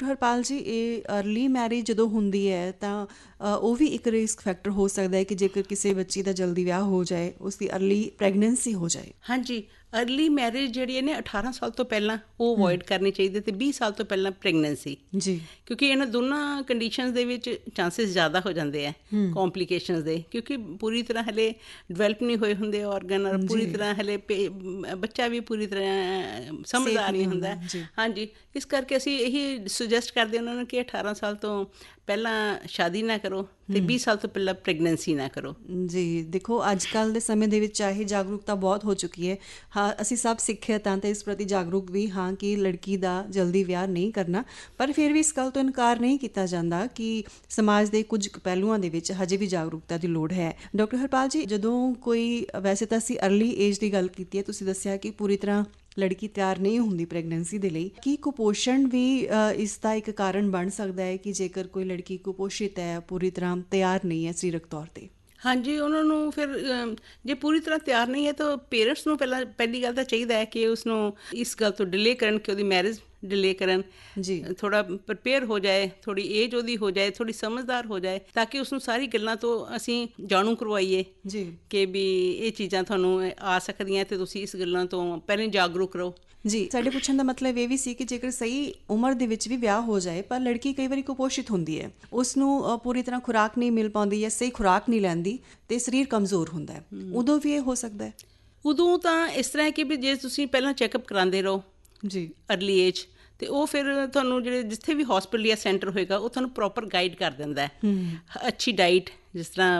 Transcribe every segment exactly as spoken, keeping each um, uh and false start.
Doctor Harpal ਜੀ, ਇਹ early marriage ਜਦੋਂ ਹੁੰਦੀ ਹੈ ਤਾਂ ਉਹ ਵੀ ਇੱਕ ਰਿਸਕ ਫੈਕਟਰ ਹੋ ਸਕਦਾ ਹੈ ਕਿ ਜੇਕਰ ਕਿਸੇ ਬੱਚੀ ਦਾ ਜਲਦੀ ਵਿਆਹ ਹੋ ਜਾਏ, ਉਸਦੀ ਅਰਲੀ ਪ੍ਰੈਗਨੈਂਸੀ ਹੋ ਜਾਏ। ਹਾਂਜੀ, ਅਰਲੀ ਮੈਰਿਜ ਜਿਹੜੀ ਹੈ ਨੇ ਅਠਾਰਾਂ ਸਾਲ ਤੋਂ ਪਹਿਲਾਂ ਉਹ ਅਵੋਇਡ ਕਰਨੀ ਚਾਹੀਦੀ, ਅਤੇ ਵੀਹ ਸਾਲ ਤੋਂ ਪਹਿਲਾਂ ਪ੍ਰੈਗਨੈਂਸੀ ਜੀ, ਕਿਉਂਕਿ ਇਹਨਾਂ ਦੋਨਾਂ ਕੰਡੀਸ਼ਨਸ ਦੇ ਵਿੱਚ ਚਾਂਸਿਸ ਜ਼ਿਆਦਾ ਹੋ ਜਾਂਦੇ ਆ ਕੰਪਲੀਕੇਸ਼ਨਸ ਦੇ, ਕਿਉਂਕਿ ਪੂਰੀ ਤਰ੍ਹਾਂ ਹਲੇ ਡਿਵੈਲਪ ਨਹੀਂ ਹੋਏ ਹੁੰਦੇ ਔਰਗਨ, ਔਰ ਪੂਰੀ ਤਰ੍ਹਾਂ ਹਲੇ ਬੱਚਾ ਵੀ ਪੂਰੀ ਤਰ੍ਹਾਂ ਸਮਝਦਾਰ ਨਹੀਂ ਹੁੰਦਾ। ਹਾਂਜੀ, ਇਸ ਕਰਕੇ ਅਸੀਂ ਇਹੀ ਸੁਜੈਸਟ ਕਰਦੇ ਉਹਨਾਂ ਨੂੰ ਕਿ ਅਠਾਰਾਂ ਸਾਲ ਤੋਂ ਪਹਿਲਾਂ ਸ਼ਾਦੀ ਨਾ ਕਰੋ ਅਤੇ ਵੀਹ ਸਾਲ ਤੋਂ ਪਹਿਲਾਂ ਪ੍ਰੈਗਨੈਂਸੀ ਨਾ ਕਰੋ। ਜੀ ਦੇਖੋ, ਅੱਜ ਕੱਲ੍ਹ ਦੇ ਸਮੇਂ ਦੇ ਵਿੱਚ ਚਾਹੇ ਜਾਗਰੂਕਤਾ ਬਹੁਤ ਹੋ ਚੁੱਕੀ ਹੈ, ਹਾਂ ਅਸੀਂ ਸਭ ਸਿੱਖਿਅਤ ਹਾਂ ਅਤੇ ਇਸ ਪ੍ਰਤੀ ਜਾਗਰੂਕ ਵੀ ਹਾਂ ਕਿ ਲੜਕੀ ਦਾ ਜਲਦੀ ਵਿਆਹ ਨਹੀਂ ਕਰਨਾ, ਪਰ ਫਿਰ ਵੀ ਇਸ ਗੱਲ ਤੋਂ ਇਨਕਾਰ ਨਹੀਂ ਕੀਤਾ ਜਾਂਦਾ ਕਿ ਸਮਾਜ ਦੇ ਕੁਝ ਪਹਿਲੂਆਂ ਦੇ ਵਿੱਚ ਹਜੇ ਵੀ ਜਾਗਰੂਕਤਾ ਦੀ ਲੋੜ ਹੈ। ਡਾਕਟਰ ਹਰਪਾਲ ਜੀ, ਜਦੋਂ ਕੋਈ, ਵੈਸੇ ਤਾਂ ਅਸੀਂ ਅਰਲੀ ਏਜ ਦੀ ਗੱਲ ਕੀਤੀ ਹੈ, ਤੁਸੀਂ ਦੱਸਿਆ ਕਿ ਪੂਰੀ ਤਰ੍ਹਾਂ ਲੜਕੀ ਤਿਆਰ ਨਹੀਂ ਹੁੰਦੀ ਪ੍ਰੈਗਨੈਂਸੀ ਦੇ ਲਈ, ਕੀ ਕੁਪੋਸ਼ਣ ਵੀ ਇਸ ਦਾ ਇੱਕ ਕਾਰਨ ਬਣ ਸਕਦਾ ਹੈ ਕਿ ਜੇਕਰ ਕੋਈ ਲੜਕੀ ਕੁਪੋਸ਼ਿਤ ਹੈ, ਪੂਰੀ ਤਰ੍ਹਾਂ ਤਿਆਰ ਨਹੀਂ ਹੈ ਸਰੀਰਕ ਤੌਰ 'ਤੇ? ਹਾਂਜੀ, ਉਹਨਾਂ ਨੂੰ ਫਿਰ ਜੇ ਪੂਰੀ ਤਰ੍ਹਾਂ ਤਿਆਰ ਨਹੀਂ ਹੈ ਤਾਂ ਪੇਰੈਂਟਸ ਨੂੰ ਪਹਿਲਾਂ ਪਹਿਲੀ ਗੱਲ ਤਾਂ ਚਾਹੀਦਾ ਹੈ ਕਿ ਉਸਨੂੰ ਇਸ ਗੱਲ ਤੋਂ ਡਿਲੇ ਕਰਨ ਕਿ ਉਹਦੀ ਮੈਰਿਜ ਡਿਲੇ ਕਰਨ ਜੀ, ਥੋੜ੍ਹਾ ਪ੍ਰਪੇਅਰ ਹੋ ਜਾਏ, ਥੋੜ੍ਹੀ ਏਜ ਉਹਦੀ ਹੋ ਜਾਏ, ਥੋੜ੍ਹੀ ਸਮਝਦਾਰ ਹੋ ਜਾਏ, ਤਾਂ ਕਿ ਉਸਨੂੰ ਸਾਰੀ ਗੱਲਾਂ ਤੋਂ ਅਸੀਂ ਜਾਣੂ ਕਰਵਾਈਏ ਜੀ ਕਿ ਵੀ ਇਹ ਚੀਜ਼ਾਂ ਤੁਹਾਨੂੰ ਆ ਸਕਦੀਆਂ ਅਤੇ ਤੁਸੀਂ ਇਸ ਗੱਲਾਂ ਤੋਂ ਪਹਿਲਾਂ ਜਾਗਰੂਕ ਰਹੋ। ਜੀ, ਸਾਡੇ ਪੁੱਛਣ ਦਾ ਮਤਲਬ ਇਹ ਵੀ ਸੀ ਕਿ ਜੇਕਰ ਸਹੀ ਉਮਰ ਦੇ ਵਿੱਚ ਵੀ ਵਿਆਹ ਹੋ ਜਾਏ ਪਰ ਲੜਕੀ ਕਈ ਵਾਰੀ ਕੁਪੋਸ਼ਿਤ ਹੁੰਦੀ ਹੈ, ਉਸਨੂੰ ਪੂਰੀ ਤਰ੍ਹਾਂ ਖੁਰਾਕ ਨਹੀਂ ਮਿਲ ਪਾਉਂਦੀ ਜਾਂ ਸਹੀ ਖੁਰਾਕ ਨਹੀਂ ਲੈਂਦੀ ਅਤੇ ਸਰੀਰ ਕਮਜ਼ੋਰ ਹੁੰਦਾ ਹੈ, ਉਦੋਂ ਵੀ ਇਹ ਹੋ ਸਕਦਾ ਹੈ? ਉਦੋਂ ਤਾਂ ਇਸ ਤਰ੍ਹਾਂ ਹੈ ਕਿ ਵੀ ਜੇ ਤੁਸੀਂ ਪਹਿਲਾਂ ਚੈੱਕਅਪ ਕਰਾਉਂਦੇ ਰਹੋ ਜੀ ਅਰਲੀ ਏਜ, ਅਤੇ ਉਹ ਫਿਰ ਤੁਹਾਨੂੰ ਜਿਹੜੇ ਜਿੱਥੇ ਵੀ ਹੋਸਪਿਟਲ ਜਾਂ ਸੈਂਟਰ ਹੋਏਗਾ ਉਹ ਤੁਹਾਨੂੰ ਪ੍ਰੋਪਰ ਗਾਈਡ ਕਰ ਦਿੰਦਾ ਹੈ। ਅੱਛੀ ਡਾਈਟ, ਜਿਸ ਤਰ੍ਹਾਂ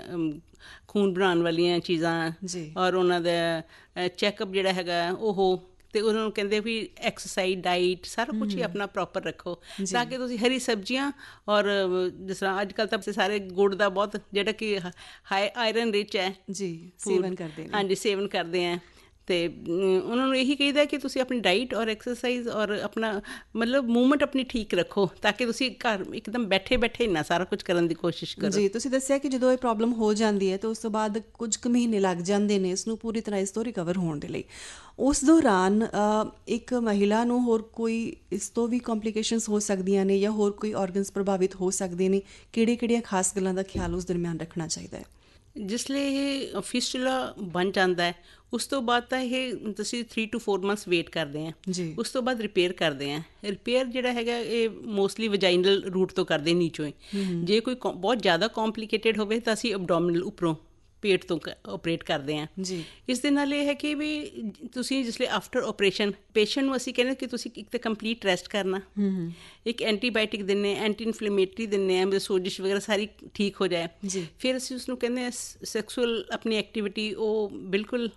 ਖੂਨ ਬਣਾਉਣ ਵਾਲੀਆਂ ਚੀਜ਼ਾਂ, ਔਰ ਉਹਨਾਂ ਦਾ ਚੈੱਕਅਪ ਜਿਹੜਾ ਹੈਗਾ ਉਹ, ਅਤੇ ਉਹਨਾਂ ਨੂੰ ਕਹਿੰਦੇ ਵੀ ਐਕਸਰਸਾਈਜ਼, ਡਾਈਟ, ਸਾਰਾ ਕੁਛ ਹੀ ਆਪਣਾ ਪ੍ਰੋਪਰ ਰੱਖੋ ਤਾਂ ਕਿ ਤੁਸੀਂ ਹਰੀ ਸਬਜ਼ੀਆਂ, ਔਰ ਜਿਸ ਤਰ੍ਹਾਂ ਅੱਜ ਕੱਲ੍ਹ ਤਾਂ ਸਾਰੇ ਗੁੜ ਦਾ ਬਹੁਤ ਜਿਹੜਾ ਕਿ ਹਾਈ ਆਇਰਨ ਰਿਚ ਹੈ ਜੀ, ਸੇਵਨ ਕਰਦੇ ਨੇ। ਹਾਂਜੀ, ਸੇਵਨ ਕਰਦੇ ਹੈ, ਅਤੇ ਉਹਨਾਂ ਨੂੰ ਇਹੀ ਕਹੀਦਾ ਕਿ ਤੁਸੀਂ ਆਪਣੀ ਡਾਈਟ ਔਰ ਐਕਸਰਸਾਈਜ਼ ਔਰ ਆਪਣਾ ਮਤਲਬ ਮੂਵਮੈਂਟ ਆਪਣੀ ਠੀਕ ਰੱਖੋ ਤਾਂ ਕਿ ਤੁਸੀਂ ਘਰ ਇੱਕਦਮ ਬੈਠੇ ਬੈਠੇ ਨਾ ਸਾਰਾ ਕੁਝ ਕਰਨ ਦੀ ਕੋਸ਼ਿਸ਼ ਕਰੋ। ਜੀ, ਤੁਸੀਂ ਦੱਸਿਆ ਕਿ ਜਦੋਂ ਇਹ ਪ੍ਰੋਬਲਮ ਹੋ ਜਾਂਦੀ ਹੈ ਤਾਂ ਉਸ ਤੋਂ ਬਾਅਦ ਕੁਝ ਕੁ ਮਹੀਨੇ ਲੱਗ ਜਾਂਦੇ ਨੇ ਇਸਨੂੰ ਪੂਰੀ ਤਰ੍ਹਾਂ ਇਸ ਤੋਂ ਰਿਕਵਰ ਹੋਣ ਦੇ ਲਈ। ਉਸ ਦੌਰਾਨ ਇੱਕ ਮਹਿਲਾ ਨੂੰ ਹੋਰ ਕੋਈ ਇਸ ਤੋਂ ਵੀ ਕੰਪਲੀਕੇਸ਼ਨਸ ਹੋ ਸਕਦੀਆਂ ਨੇ ਜਾਂ ਹੋਰ ਕੋਈ ਔਰਗਨਸ ਪ੍ਰਭਾਵਿਤ ਹੋ ਸਕਦੇ ਨੇ? ਕਿਹੜੀਆਂ ਕਿਹੜੀਆਂ ਖਾਸ ਗੱਲਾਂ ਦਾ ਖਿਆਲ ਉਸ ਦਰਮਿਆਨ ਰੱਖਣਾ ਚਾਹੀਦਾ ਹੈ? ਜਿਸ ਲਈ ਇਹ ਫਿਸਟੂਲਾ ਬਣ ਜਾਂਦਾ ਹੈ ਉਸ ਤੋਂ ਬਾਅਦ ਤਾਂ ਇਹ ਤੁਸੀਂ three two four months wait ਕਰਦੇ ਹਾਂ ਜੀ, ਉਸ ਤੋਂ ਬਾਅਦ ਰਿਪੇਅਰ ਕਰਦੇ ਹਾਂ। ਰਿਪੇਅਰ ਜਿਹੜਾ ਹੈਗਾ ਇਹ ਮੋਸਟਲੀ ਵਜਾਈਨਲ ਰੂਟ ਤੋਂ ਕਰਦੇ ਨੀਚੋਂ ਹੀ। ਜੇ ਕੋਈ ਬਹੁਤ ਜ਼ਿਆਦਾ ਕੰਪਲੀਕੇਟਿਡ ਹੋਵੇ ਤਾਂ ਅਸੀਂ ਅਬਡੋਮੀਨਲ ਉੱਪਰੋਂ ਪੇਟ ਤੋਂ ਓਪਰੇਟ ਕਰਦੇ ਹਾਂ ਜੀ। ਇਸ ਦੇ ਨਾਲ ਇਹ ਹੈ ਕਿ ਵੀ ਤੁਸੀਂ ਜਿਸ ਲਈ ਆਫਟਰ ਓਪਰੇਸ਼ਨ ਪੇਸ਼ੈਂਟ ਨੂੰ ਅਸੀਂ ਕਹਿੰਦੇ ਕਿ ਤੁਸੀਂ ਇੱਕ ਤਾਂ ਕੰਪਲੀਟ ਰੈਸਟ ਕਰਨਾ, ਇੱਕ ਐਂਟੀਬਾਇਓਟਿਕ ਦਿੰਦੇ, ਐਂਟੀ ਇਨਫਲੇਮੇਟਰੀ ਦਿੰਦੇ ਹਾਂ, ਸੋਜਿਸ਼ ਵਗੈਰਾ ਸਾਰੀ ਠੀਕ ਹੋ ਜਾਏ ਜੀ। ਫਿਰ ਅਸੀਂ ਉਸਨੂੰ ਕਹਿੰਦੇ ਹਾਂ ਸੈਕਸੁਅਲ ਆਪਣੀ ਐਕਟੀਵਿਟੀ ਉਹ ਬਿਲਕੁਲ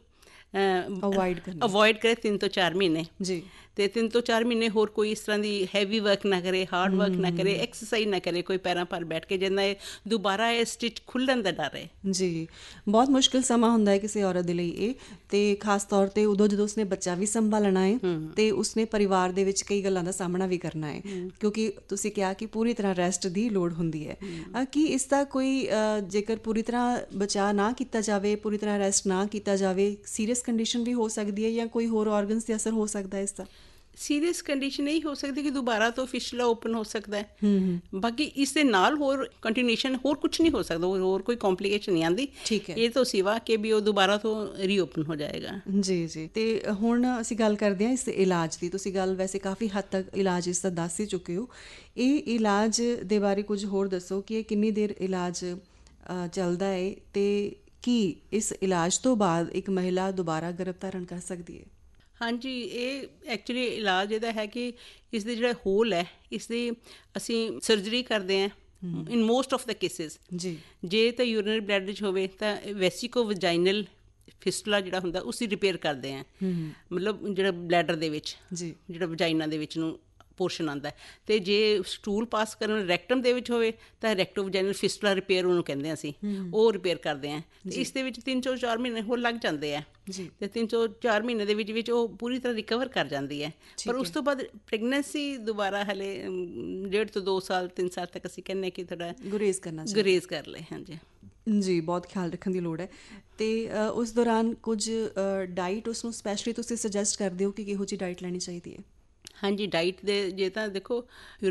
ਅਵੋਇਡ ਕਰਨਾ ਅਵੋਇਡ ਕਰੇ ਤਿੰਨ ਤੋਂ ਚਾਰ ਮਹੀਨੇ ਜੀ, ਅਤੇ ਤਿੰਨ ਤੋਂ ਚਾਰ ਮਹੀਨੇ ਹੋਰ ਕੋਈ ਇਸ ਤਰ੍ਹਾਂ ਦੀ ਹੈਵੀ ਵਰਕ ਨਾ ਕਰੇ, ਹਾਰਡ ਵਰਕ ਨਾ ਕਰੇ, ਐਕਸਰਸਾਈਜ਼ ਨਾ ਕਰੇ ਕੋਈ ਪੈਰਾਂ ਪਰ ਬੈਠ ਕੇ, ਜਿੰਨਾ ਇਹ ਦੁਬਾਰਾ ਇਹ ਸਟਿਚ ਖੁੱਲ੍ਹਣ ਦਾ ਡਰ ਹੈ ਜੀ। ਬਹੁਤ ਮੁਸ਼ਕਿਲ ਸਮਾਂ ਹੁੰਦਾ ਹੈ ਕਿਸੇ ਔਰਤ ਦੇ ਲਈ ਇਹ, ਅਤੇ ਖਾਸ ਤੌਰ 'ਤੇ ਉਦੋਂ ਜਦੋਂ ਉਸਨੇ ਬੱਚਾ ਵੀ ਸੰਭਾਲਣਾ ਹੈ ਅਤੇ ਉਸਨੇ ਪਰਿਵਾਰ ਦੇ ਵਿੱਚ ਕਈ ਗੱਲਾਂ ਦਾ ਸਾਹਮਣਾ ਵੀ ਕਰਨਾ ਹੈ, ਕਿਉਂਕਿ ਤੁਸੀਂ ਕਿਹਾ ਕਿ ਪੂਰੀ ਤਰ੍ਹਾਂ ਰੈਸਟ ਦੀ ਲੋੜ ਹੁੰਦੀ ਹੈ। ਕੀ ਇਸ ਦਾ ਕੋਈ, ਜੇਕਰ ਪੂਰੀ ਤਰ੍ਹਾਂ ਬਚਾਅ ਨਾ ਕੀਤਾ ਜਾਵੇ, ਪੂਰੀ ਤਰ੍ਹਾਂ ਰੈਸਟ ਨਾ ਕੀਤਾ ਜਾਵੇ, ਸੀਰੀਅਸ ਕੰਡੀਸ਼ਨ ਵੀ ਹੋ ਸਕਦੀ ਹੈ ਜਾਂ ਕੋਈ ਹੋਰ ਔਰਗਨਸ 'ਤੇ ਅਸਰ ਹੋ ਸਕਦਾ ਹੈ ਇਸ ਦਾ? ਸੀਰੀਅਸ ਕੰਡੀਸ਼ਨ ਇਹ ਹੋ ਸਕਦੀ ਕਿ ਦੁਬਾਰਾ ਤੋਂ ਫਿਸਟੂਲਾ ਓਪਨ ਹੋ ਸਕਦਾ ਹੈ। ਬਾਕੀ ਇਸ ਦੇ ਨਾਲ ਹੋਰ ਕੰਟੀਨਿਊਸ਼ਨ ਹੋਰ ਕੁਛ ਨਹੀਂ ਹੋ ਸਕਦਾ, ਹੋਰ ਕੋਈ ਕੰਪਲੀਕੇਸ਼ਨ ਨਹੀਂ ਆਉਂਦੀ। ਠੀਕ ਹੈ, ਇਹ ਤੋਂ ਸਿਵਾ ਕਿ ਵੀ ਉਹ ਦੁਬਾਰਾ ਤੋਂ ਰੀਓਪਨ ਹੋ ਜਾਏਗਾ। ਜੀ ਜੀ। ਅਤੇ ਹੁਣ ਅਸੀਂ ਗੱਲ ਕਰਦੇ ਹਾਂ ਇਸ ਇਲਾਜ ਦੀ। ਤੁਸੀਂ ਗੱਲ ਵੈਸੇ ਕਾਫੀ ਹੱਦ ਤੱਕ ਇਲਾਜ ਇਸ ਦਾ ਦੱਸ ਹੀ ਚੁੱਕੇ ਹੋ। ਇਹ ਇਲਾਜ ਦੇ ਬਾਰੇ ਕੁਝ ਹੋਰ ਦੱਸੋ ਕਿ ਇਹ ਕਿੰਨੀ ਦੇਰ ਇਲਾਜ ਚੱਲਦਾ ਹੈ ਅਤੇ ਕੀ ਇਸ ਇਲਾਜ ਤੋਂ ਬਾਅਦ ਇੱਕ ਮਹਿਲਾ ਦੁਬਾਰਾ ਗਰਭ ਧਾਰਨ ਕਰ ਸਕਦੀ ਹੈ? ਹਾਂਜੀ, ਇਹ ਐਕਚੁਅਲੀ ਇਲਾਜ ਇਹਦਾ ਹੈ ਕਿ ਇਸ ਦੇ ਜਿਹੜਾ ਹੋਲ ਹੈ ਇਸ ਦੀ ਅਸੀਂ ਸਰਜਰੀ ਕਰਦੇ ਹਾਂ ਇਨ ਮੋਸਟ ਆਫ ਦਾ ਕੇਸਿਸ ਜੀ। ਜੇ ਤਾਂ ਯੂਰੀਨਰੀ ਬਲੈਡਰ ਹੋਵੇ ਤਾਂ ਵੈਸੀਕੋ ਵਜਾਈਨਲ ਫਿਸਟੂਲਾ ਜਿਹੜਾ ਹੁੰਦਾ ਉਸਦੀ ਰਿਪੇਅਰ ਕਰਦੇ ਹਾਂ, ਮਤਲਬ ਜਿਹੜਾ ਬਲੈਡਰ ਦੇ ਵਿੱਚ ਜੀ, ਜਿਹੜਾ ਵਜਾਈਨਾ ਦੇ ਵਿੱਚ ਨੂੰ ਪੋਰਸ਼ਨ ਆਉਂਦਾ। ਅਤੇ ਜੇ ਸਟੂਲ ਪਾਸ ਕਰਨ ਰੈਕਟਮ ਦੇ ਵਿੱਚ ਹੋਵੇ ਤਾਂ ਰੈਕਟੋ ਵਜਾਈਨਲ ਫਿਸਟੂਲਾ ਰਿਪੇਅਰ ਉਹਨੂੰ ਕਹਿੰਦੇ ਹਾਂ ਅਸੀਂ, ਉਹ ਰਿਪੇਅਰ ਕਰਦੇ ਹਾਂ। ਅਤੇ ਇਸ ਦੇ ਵਿੱਚ ਤਿੰਨ ਤੋਂ ਚਾਰ ਮਹੀਨੇ ਹੋਰ ਲੱਗ ਜਾਂਦੇ ਆ ਜੀ, ਅਤੇ ਤਿੰਨ ਤੋਂ ਚਾਰ ਮਹੀਨੇ ਦੇ ਵਿੱਚ ਵਿੱਚ ਉਹ ਪੂਰੀ ਤਰ੍ਹਾਂ ਰਿਕਵਰ ਕਰ ਜਾਂਦੀ ਹੈ। ਪਰ ਉਸ ਤੋਂ ਬਾਅਦ ਪ੍ਰੈਗਨੈਂਸੀ ਦੁਬਾਰਾ ਹਾਲੇ ਡੇਢ ਤੋਂ ਦੋ ਸਾਲ ਤਿੰਨ ਸਾਲ ਤੱਕ ਅਸੀਂ ਕਹਿੰਦੇ ਕਿ ਥੋੜ੍ਹਾ ਗੁਰੇਜ਼ ਕਰਨਾ ਗੁਰੇਜ਼ ਕਰ ਲਏ। ਹਾਂਜੀ ਜੀ, ਬਹੁਤ ਖਿਆਲ ਰੱਖਣ ਦੀ ਲੋੜ ਹੈ। ਅਤੇ ਉਸ ਦੌਰਾਨ ਕੁਝ ਡਾਈਟ ਉਸਨੂੰ ਸਪੈਸ਼ਲੀ ਤੁਸੀਂ ਸੁਜੈਸਟ ਕਰਦੇ ਹੋ ਕਿ ਕਿਹੋ ਜਿਹੀ ਡਾਈਟ ਲੈਣੀ ਚਾਹੀਦੀ ਹੈ? ਹਾਂਜੀ, ਡਾਈਟ ਦੇ ਜੇ ਤਾਂ ਦੇਖੋ